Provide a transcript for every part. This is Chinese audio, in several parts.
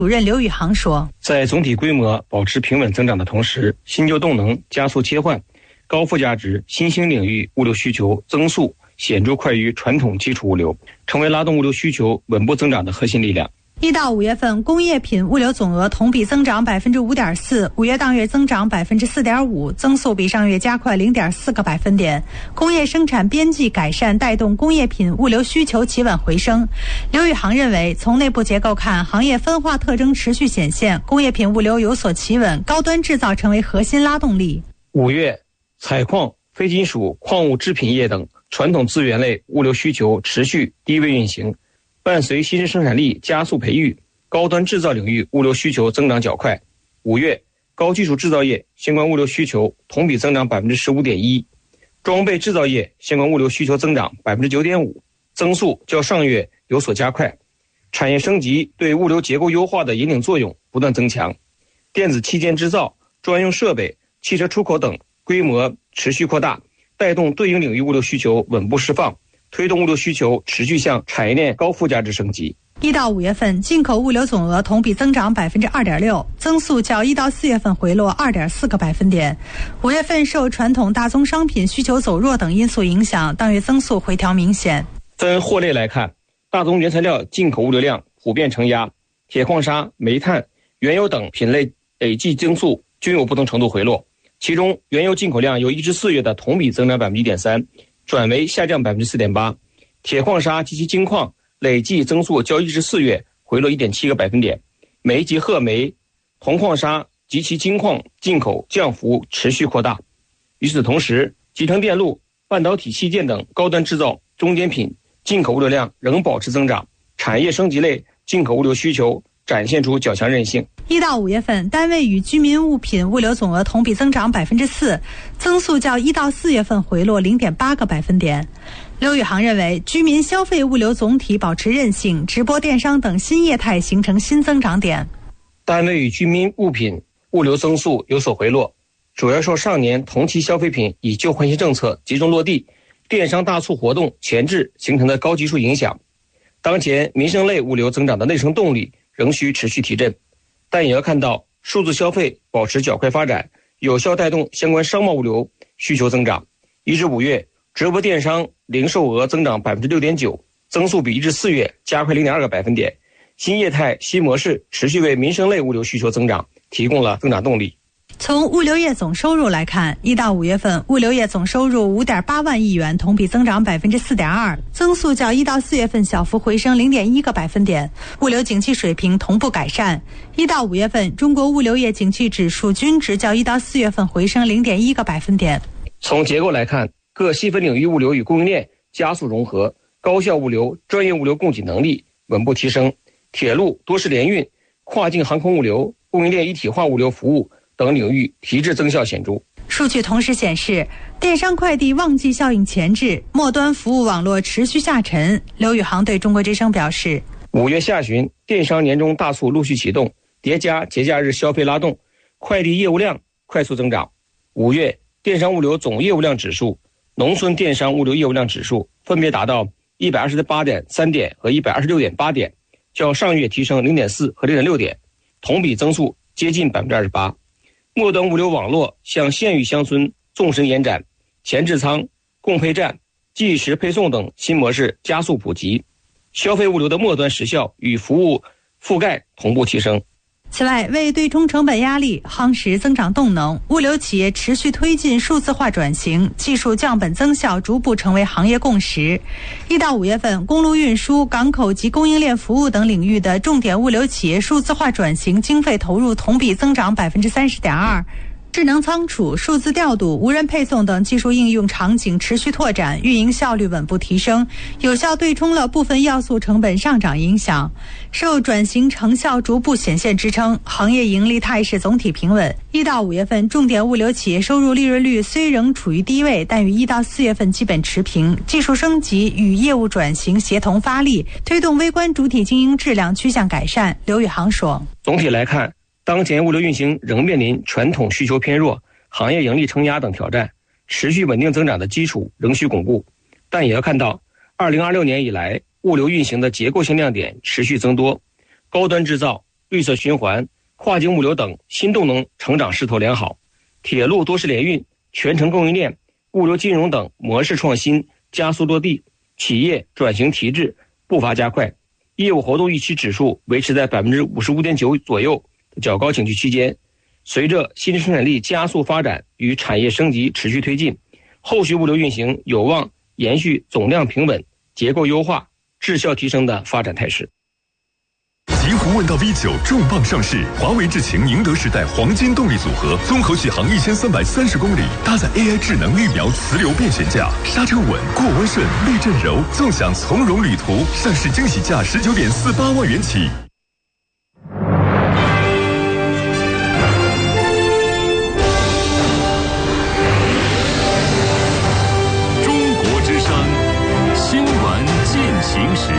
主任刘宇航说， 在总体规模保持平稳增长的同时，新旧动能加速切换，高附加值新兴领域物流需求增速显著快于传统基础物流，成为拉动物流需求稳步增长的核心力量。 1到5月份，工业品物流总额同比增长 5.4%，5月当月增长 4.5%， 增速比上月加快 0.4个百分点。工业生产边际改善带动工业品物流需求企稳回升。刘宇航认为，从内部结构看，行业分化特征持续显现，工业品物流有所企稳，高端制造成为核心拉动力。 5月，采矿、非金属、矿物制品业等传统资源类物流需求持续低位运行。伴随新生产力加速培育，高端制造领域物流需求增长较快。5月，高技术制造业相关物流需求同比增长 15.1%， 装备制造业相关物流需求增长 9.5%， 增速较上月有所加快。产业升级对物流结构优化的引领作用不断增强，电子器件制造、专用设备、汽车出口等规模持续扩大，带动对应领域物流需求稳步释放，推动物流需求持续向产业链高附加值升级。 1到5月份，进口物流总额同比增长 2.6%， 增速较1到4月份回落 2.4个百分点。5月份受传统大宗商品需求走弱等因素影响，当月增速回调明显。 分货类来看，大宗原材料进口物流量普遍承压，铁矿砂、煤炭、原油等品类累计增速均有不同程度回落。其中，原油进口量由1至4月的同比增长 1.3%， 转为下降 4.8%， 铁矿砂及其精矿累计增速较1至4月回落 1.7个百分点，煤及褐煤、铜矿砂及其精矿进口降幅持续扩大。与此同时，集成电路、半导体器件等高端制造中间品进口物流量仍保持增长，产业升级类进口物流需求展现出较强韧性。 1到5月份，单位与居民物品物流总额同比增长 4%， 增速较1到4月份回落 0.8个百分点。刘宇航认为，居民消费物流总体保持韧性，直播电商等新业态形成新增长点。 单位与居民物品物流增速有所回落，主要受上年同期消费品以旧换新政策集中落地、电商大促活动前置形成的高基数影响。当前民生类物流增长的内生动力仍需持续提振，但也要看到数字消费保持较快发展，有效带动相关商贸物流需求增长。1至5月，直播电商零售额增长 6.9%， 增速比1至4月加快 0.2个百分点。新业态新模式持续为民生类物流需求增长提供了增长动力。 从物流业总收入来看，1到5月份物流业总收入 5.8万亿元，同比增长 4.2%， 增速较1到4月份小幅回升 0.1个百分点。物流景气水平同步改善。1到5月份，中国物流业景气指数均值较1到4月份回升 0.1个百分点。 从结构来看，各细分领域物流与供应链加速融合，高效物流、专业物流供给能力稳步提升，铁路、多式联运、跨境航空物流、供应链一体化物流服务等领域提质增效显著。 数据同时显示，电商快递旺季效应前置，末端服务网络持续下沉。刘宇航对中国之声表示 ，5月下旬，电商年终大促陆续启动，叠加节假日消费拉动，快递业务量快速增长。5月，电商物流总业务量指数、农村电商物流业务量指数分别达到 128.3 点和 126.8 点，较上月提升 0.4 和 0.6 点，同比增速接近 28%。末端物流网络向县域乡村纵深延展，前置仓、共配站、即时配送等新模式加速普及，消费物流的末端时效与服务覆盖同步提升。 此外，为对冲成本压力、夯实增长动能，物流企业持续推进数字化转型，技术降本增效逐步成为行业共识。1到5月份，公路运输、港口及供应链服务等领域的重点物流企业数字化转型经费投入同比增长 30.2%。智能仓储、数字调度、无人配送等技术应用场景持续拓展，运营效率稳步提升，有效对冲了部分要素成本上涨影响。受转型成效逐步显现支撑，行业盈利态势总体平稳。1到5月份，重点物流企业收入利润率虽仍处于低位，但与1到4月份基本持平。技术升级与业务转型协同发力，推动微观主体经营质量趋向改善。刘宇航说， 总体来看，当前物流运行仍面临传统需求偏弱、行业盈利承压等挑战，持续稳定增长的基础仍需巩固。但也要看到2026年以来，物流运行的结构性亮点持续增多，高端制造、 绿色循环、跨境物流等新动能成长势头良好，铁路多式联运、全程供应链、物流金融等模式创新加速落地，企业转型提质步伐加快，业务活动预期指数维持在 55.9% 左右的较高景气区间。随着新生产力加速发展与产业升级持续推进，后续物流运行有望延续总量平稳、结构优化、质效提升的发展态势。 极狐问道 V9 重磅上市，华为智擎宁德时代黄金动力组合，综合续航1330公里，搭载 AI 智能预瞄磁流变悬架，刹车稳，过弯顺，避震柔，纵享从容旅途。上市惊喜价19.48万元起。 中国之声新闻进行时。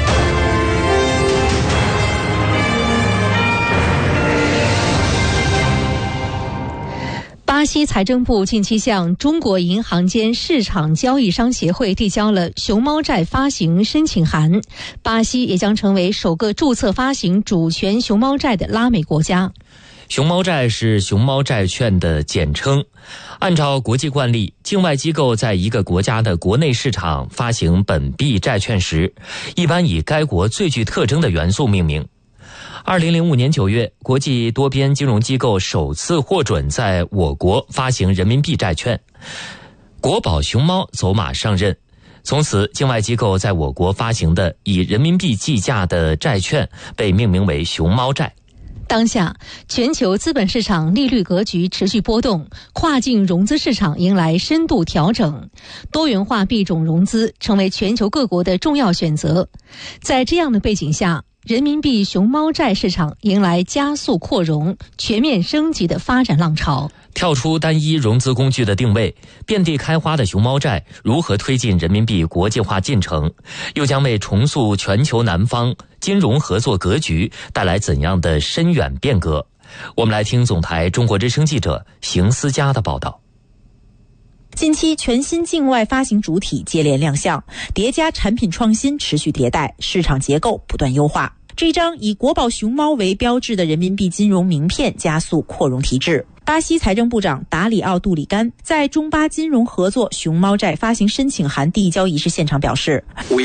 巴西财政部近期向中国银行间市场交易商协会递交了熊猫债发行申请函，巴西也将成为首个注册发行主权熊猫债的拉美国家。 熊猫债是熊猫债券的简称。按照国际惯例，境外机构在一个国家的国内市场发行本币债券时，一般以该国最具特征的元素命名。2005年9月，国际多边金融机构首次获准在我国发行人民币债券，国宝熊猫走马上任。从此，境外机构在我国发行的以人民币计价的债券被命名为熊猫债。 当下，全球资本市场利率格局持续波动，跨境融资市场迎来深度调整，多元化币种融资成为全球各国的重要选择。在这样的背景下，人民币熊猫债市场迎来加速扩容、全面升级的发展浪潮。 跳出单一融资工具的定位，遍地开花的熊猫债如何推进人民币国际化进程，又将为重塑全球南方金融合作格局带来怎样的深远变革？我们来听总台中国之声记者邢思佳的报道。 近期全新境外发行主体接连亮相，叠加产品创新持续迭代，市场结构不断优化。这张以国宝熊猫为标志的人民币金融名片加速扩容提质。巴西财政部长达里奥·杜里甘在中巴金融合作熊猫债发行申请函递交仪式现场表示，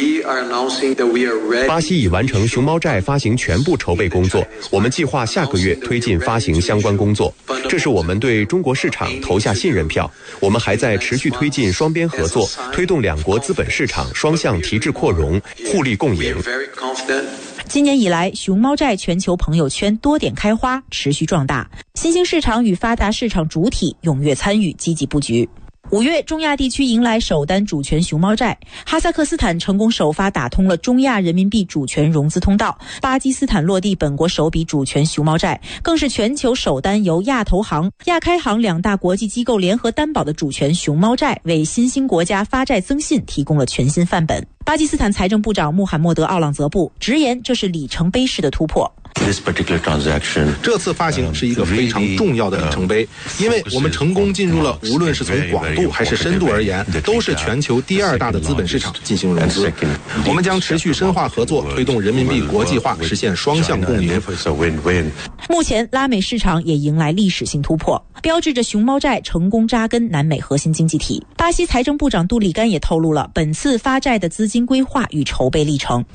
巴西已完成熊猫债发行全部筹备工作，我们计划下个月推进发行相关工作，这是我们对中国市场投下信任票。我们还在持续推进双边合作，推动两国资本市场双向提质扩容，互利共赢。 今年以来，熊猫债全球朋友圈多点开花，持续壮大，新兴市场与发达市场主体踊跃参与，积极布局。5月，中亚地区迎来首单主权熊猫债，哈萨克斯坦成功首发打通了中亚人民币主权融资通道，巴基斯坦落地本国首笔主权熊猫债，更是全球首单由亚投行、亚开行两大国际机构联合担保的主权熊猫债，为新兴国家发债增信提供了全新范本。巴基斯坦财政部长穆罕默德·奥朗泽布直言，这是里程碑式的突破。 这次发行是一个非常重要的里程碑，因为我们成功进入了无论是从广度还是深度而言，都是全球第2大的资本市场进行融资。我们将持续深化合作，推动人民币国际化，实现双向共赢。 目前，拉美市场也迎来历史性突破，标志着熊猫债成功扎根南美核心经济体。巴西财政部长杜里甘也透露了本次发债的资金规划与筹备历程。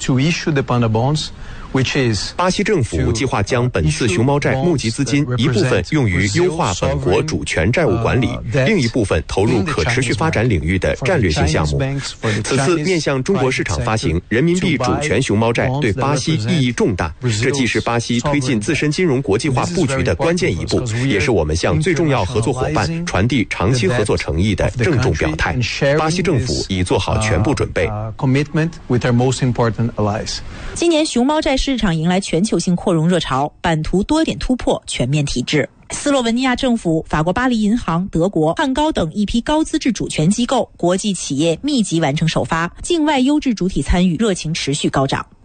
巴西政府计划将本次熊猫债募集资金一部分用于优化本国主权债务管理，另一部分投入可持续发展领域的战略性项目。此次面向中国市场发行人民币主权熊猫债对巴西意义重大，这既是巴西推进自身金融国际化布局的关键一步，也是我们向最重要合作伙伴传递长期合作诚意的郑重表态。巴西政府已做好全部准备。 今年熊猫债市场迎来全球性扩容热潮，版图多点突破，全面提质。斯洛文尼亚政府、法国巴黎银行、德国汉高等一批高资质主权机构、国际企业密集完成首发，境外优质主体参与热情持续高涨。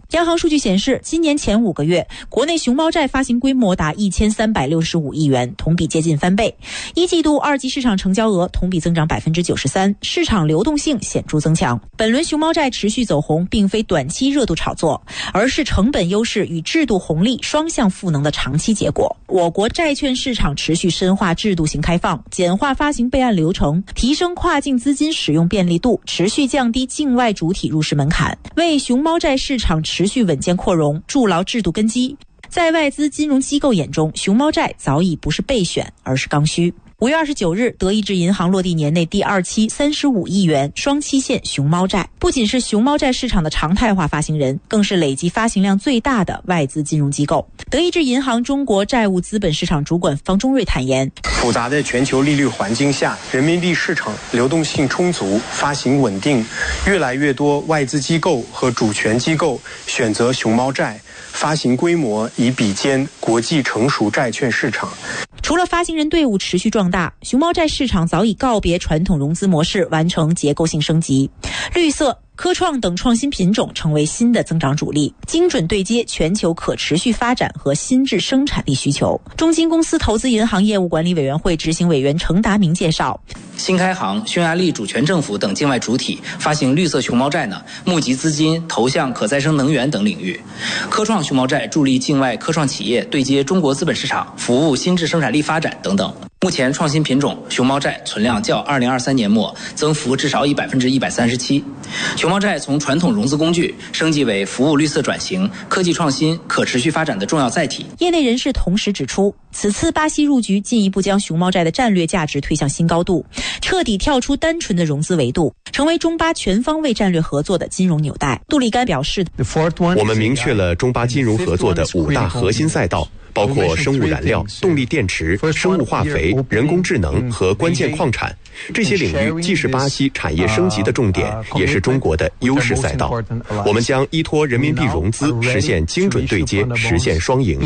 央行数据显示，今年前5个月，国内熊猫债发行规模达1365亿元，同比接近翻倍。一季度二级市场成交额同比增长93%，市场流动性显著增强。本轮熊猫债持续走红，并非短期热度炒作，而是成本优势与制度红利双向赋能的长期结果。我国债券市场持续深化制度型开放，简化发行备案流程，提升跨境资金使用便利度，持续降低境外主体入市门槛，为熊猫债市场持续稳健扩容筑牢制度根基。在外资金融机构眼中，熊猫债早已不是备选，而是刚需。5月29日，德意志银行落地年内第2期35亿元双期限熊猫债，不仅是熊猫债市场的常态化发行人，更是累计发行量最大的外资金融机构。德意志银行中国债务资本市场主管方中瑞坦言， 复杂的全球利率环境下，人民币市场流动性充足，发行稳定，越来越多外资机构和主权机构选择熊猫债，发行规模已比肩国际成熟债券市场。 除了发行人队伍持续壮大，熊猫债市场早已告别传统融资模式，完成结构性升级。绿色、科创等创新品种成为新的增长主力，精准对接全球可持续发展和新质生产力需求。中金公司投资银行业务管理委员会执行委员程达明介绍， 新开行、匈牙利主权政府等境外主体发行绿色熊猫债呢，募集资金投向可再生能源等领域。科创熊猫债助力境外科创企业对接中国资本市场，服务新质生产力发展等等。目前创新品种熊猫债存量较2023年末增幅至少以137%。熊猫债从传统融资工具升级为服务绿色转型、科技创新、可持续发展的重要载体。 业内人士同时指出，此次巴西入局进一步将熊猫债的战略价值推向新高度，彻底跳出单纯的融资维度，成为中巴全方位战略合作的金融纽带。杜立干表示， 我们明确了中巴金融合作的5大核心赛道，包括生物燃料、动力电池、生物化肥、人工智能和关键矿产。这些领域既是巴西产业升级的重点，也是中国的优势赛道。我们将依托人民币融资实现精准对接，实现双赢。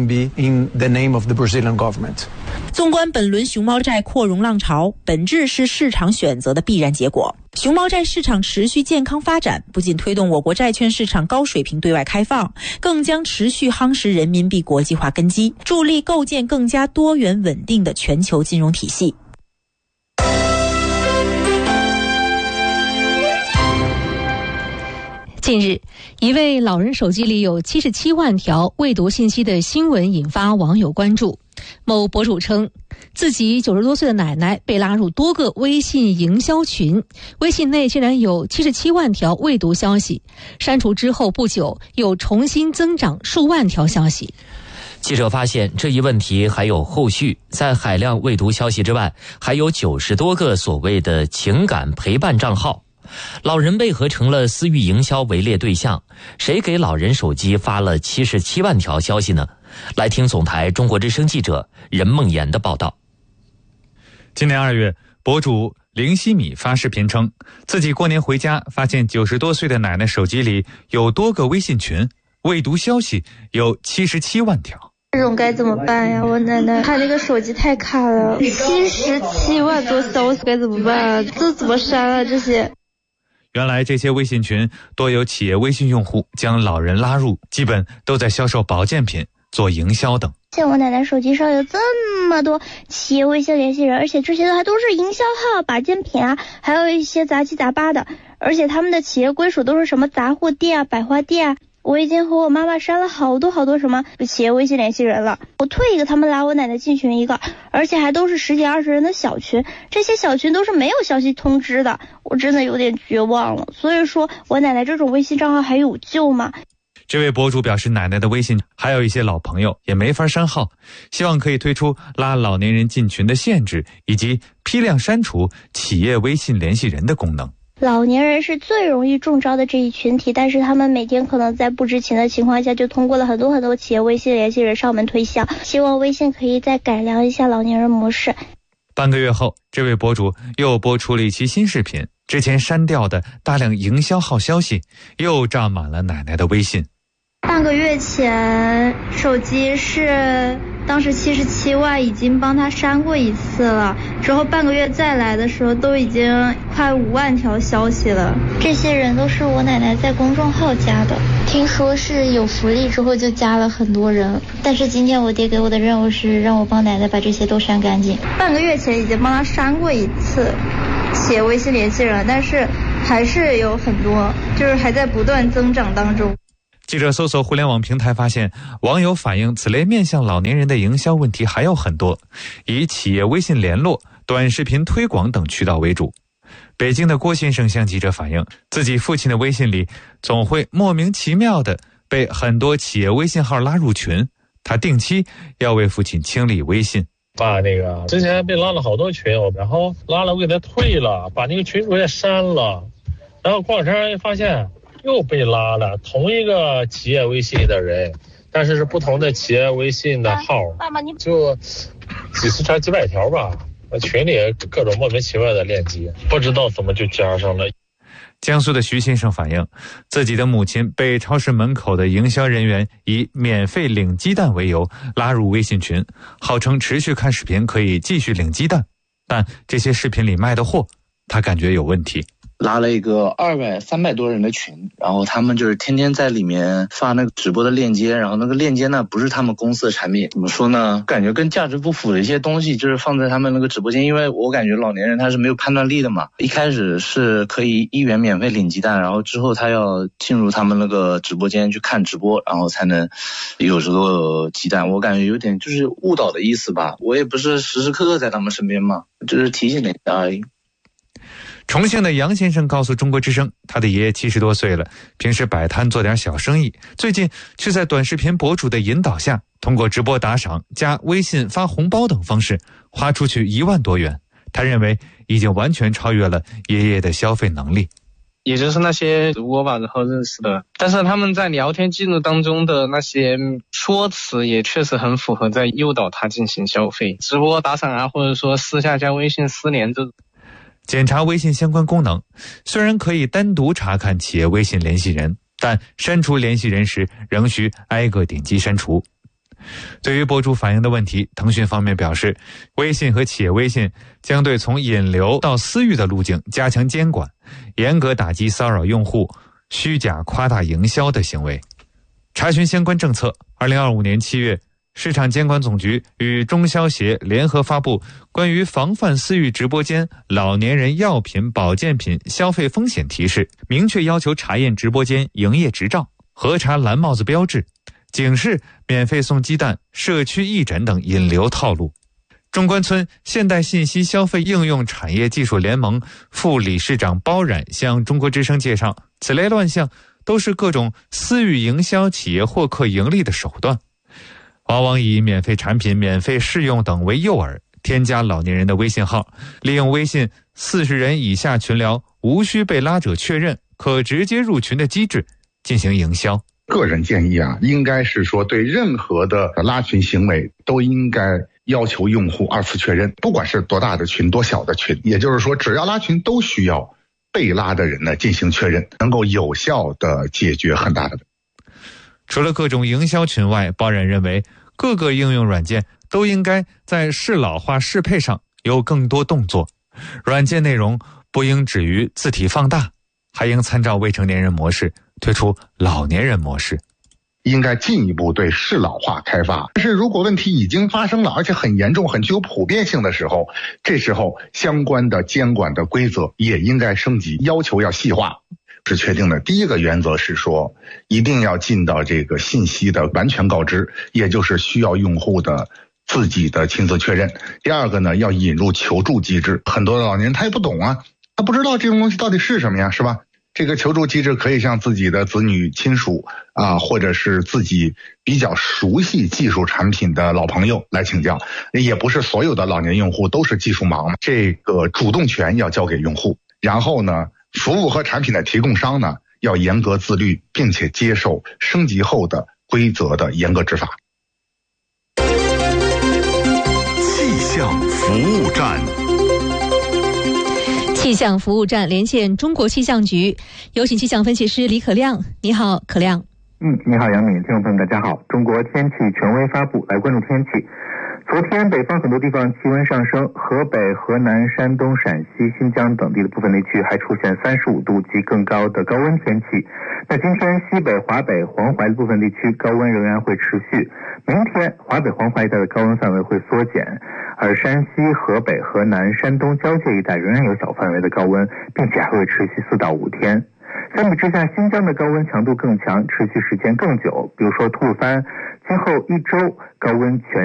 纵观本轮熊猫债扩容浪潮，本质是市场选择的必然结果。熊猫债市场持续健康发展，不仅推动我国债券市场高水平对外开放，更将持续夯实人民币国际化根基，助力构建更加多元稳定的全球金融体系。 近日，一位老人手机里有77万条未读信息的新闻引发网友关注。某博主称，自己90多岁的奶奶被拉入多个微信营销群，微信内竟然有77万条未读消息，删除之后不久又重新增长数万条消息。 记者发现这一问题还有后续，在海量未读消息之外，还有90多个所谓的情感陪伴账号。老人为何成了私域营销围猎对象？谁给老人手机发了77万条消息呢？来听总台中国之声记者任梦妍的报道。 今年2月，博主灵犀米发视频称，自己过年回家发现90多岁的奶奶手机里有多个微信群，未读消息有77万条。 这种该怎么办呀？我奶奶她那个手机太卡了，77万多消息该怎么办啊？这怎么删啊？这些。 原来这些微信群多有企业微信用户将老人拉入，基本都在销售保健品、做营销等。 像我奶奶手机上有这么多企业微信联系人，而且这些还都是营销号、保健品啊，还有一些杂七杂八的，而且他们的企业归属都是什么杂货店啊、百货店啊。我已经和我妈妈删了好多什么企业微信联系人了，我退一个他们拉我奶奶进群一个，而且还都是10几20人的小群，这些小群都是没有消息通知的，我真的有点绝望了。所以说我奶奶这种微信账号还有救吗？ 这位博主表示，奶奶的微信还有一些老朋友也没法删号，希望可以推出拉老年人进群的限制，以及批量删除企业微信联系人的功能。 老年人是最容易中招的这一群体，但是他们每天可能在不知情的情况下就通过了很多企业微信联系人上门推销，希望微信可以再改良一下老年人模式。 半个月后，这位博主又播出了一期新视频，之前删掉的大量营销号消息又占满了奶奶的微信。 半个月前手机是当时77万已经帮他删过一次了，之后半个月再来的时候都已经快5万条消息了。 这些人都是我奶奶在公众号加的，听说是有福利之后就加了很多人，但是今天我爹给我的任务是让我帮奶奶把这些都删干净。 半个月前已经帮他删过一次企业微信联系人，但是还是有很多，就是还在不断增长当中。 记者搜索互联网平台发现，网友反映此类面向老年人的营销问题还有很多，以企业微信联络、短视频推广等渠道为主。北京的郭先生向记者反映，自己父亲的微信里总会莫名其妙的被很多企业微信号拉入群，他定期要为父亲清理微信。 爸，那个之前被拉了好多群，然后拉了我给他退了，把那个群主也删了，然后过两天发现又被拉了，同一个企业微信的人，但是是不同的企业微信的号， 爸爸你就几十条几百条吧，群里各种莫名其妙的链接，不知道怎么就加上了。 江苏的徐先生反映，自己的母亲被超市门口的营销人员以免费领鸡蛋为由拉入微信群，号称持续看视频可以继续领鸡蛋，但这些视频里卖的货，他感觉有问题。 拉了一个200、300多人的群，然后他们就是天天在里面发那个直播的链接，然后那个链接呢不是他们公司的产品，怎么说呢，感觉跟价值不符的一些东西就是放在他们那个直播间，因为我感觉老年人他是没有判断力的嘛，一开始是可以1元免费领鸡蛋，然后之后他要进入他们那个直播间去看直播，然后才能有这个鸡蛋，我感觉有点就是误导的意思吧，我也不是时时刻刻在他们身边嘛，就是提醒人家而已。 重庆的杨先生告诉中国之声，他的爷爷70多岁了，平时摆摊做点小生意，最近却在短视频博主的引导下，通过直播打赏、加微信发红包等方式花出去1万多元。他认为已经完全超越了爷爷的消费能力。 也就是那些直播吧，然后认识的，但是他们在聊天记录当中的那些说辞也确实很符合在诱导他进行消费，直播打赏啊，或者说私下加微信私联这种。 检查微信相关功能，虽然可以单独查看企业微信联系人，但删除联系人时仍需挨个点击删除。对于博主反映的问题，腾讯方面表示，微信和企业微信将对从引流到私域的路径加强监管，严格打击骚扰用户、虚假夸大营销的行为。查询相关政策，2025年7月，市场监管总局与中消协联合发布关于防范私域直播间老年人药品、保健品消费风险提示，明确要求查验直播间营业执照，核查蓝帽子标志，警示免费送鸡蛋、社区义诊等引流套路。中关村现代信息消费应用产业技术联盟副理事长包冉向中国之声介绍，此类乱象都是各种私域营销企业获客盈利的手段，往往以免费产品、免费试用等为诱饵，添加老年人的微信号，利用微信40人以下群聊无需被拉者确认，可直接入群的机制进行营销。 个人建议啊，应该是说对任何的拉群行为都应该要求用户2次确认，不管是多大的群、多小的群，也就是说只要拉群都需要被拉的人呢进行确认，能够有效的解决很大的。 除了各种营销群外，包冉认为各个应用软件都应该在适老化适配上有更多动作，软件内容不应止于字体放大，还应参照未成年人模式推出老年人模式， 应该进一步对适老化开发。但是如果问题已经发生了，而且很严重、很具有普遍性的时候，这时候相关的监管的规则也应该升级，要求要细化。是确定的。第一个原则是说，一定要尽到这个信息的完全告知，也就是需要用户的自己的亲自确认。第二个呢，要引入求助机制。很多的老年人他也不懂啊，他不知道这种东西到底是什么呀，是吧？这个求助机制可以向自己的子女亲属啊，或者是自己比较熟悉技术产品的老朋友来请教。也不是所有的老年用户都是技术盲，这个主动权要交给用户。然后呢，服务和产品的提供商呢，要严格自律，并且接受升级后的规则的严格执法。 气象服务站。 气象服务站连线中国气象局，有请气象分析师李可亮。你好，可亮。 你好，杨敏，听众朋友们，大家好。中国天气权威发布，来关注天气。昨天北方很多地方气温上升，河北、河南、山东、陕西、新疆等地的部分地区还出现35度及更高的高温天气。那今天西北、华北、黄淮的部分地区高温仍然会持续，明天华北、黄淮一带的高温范围会缩减，而山西、河北、河南、山东交界一带仍然有小范围的高温，并且还会持续4到5天。相比之下，新疆的高温强度更强，持续时间更久，比如说吐鲁番，今后1周高温全